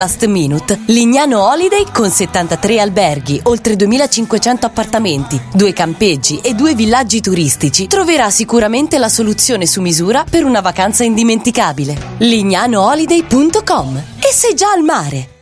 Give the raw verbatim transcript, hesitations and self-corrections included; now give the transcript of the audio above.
Last Minute, Lignano Holiday con settantatré alberghi, oltre duemilacinquecento appartamenti, due campeggi e due villaggi turistici troverà sicuramente la soluzione su misura per una vacanza indimenticabile. lignano holiday punto com. E sei già al mare!